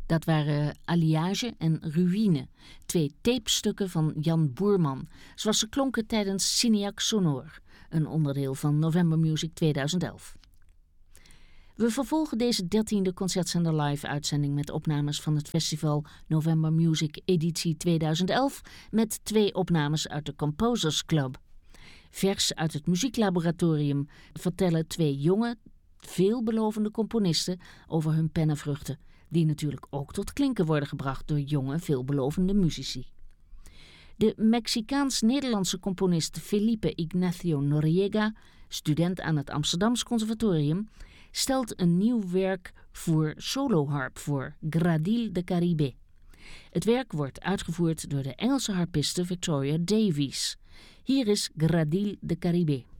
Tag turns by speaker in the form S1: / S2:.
S1: Dat waren Alliage en Ruïne, 2 tapestukken van Jan Boerman, zoals ze klonken tijdens Cineac Sonor, een onderdeel van November Music 2011. We vervolgen deze 13e Concertzender Live uitzending met opnames van het festival November Music editie 2011 met 2 opnames uit de Composers Club. Vers uit het muzieklaboratorium vertellen 2 jonge, veelbelovende componisten over hun pennenvruchten, die natuurlijk ook tot klinken worden gebracht door jonge, veelbelovende muzici. De Mexicaans-Nederlandse componist Felipe Ignacio Noriega, student aan het Amsterdamse Conservatorium, stelt een nieuw werk voor soloharp voor, Gradil de Caribe. Het werk wordt uitgevoerd door de Engelse harpiste Victoria Davies. Hier is Gradil de Caribe.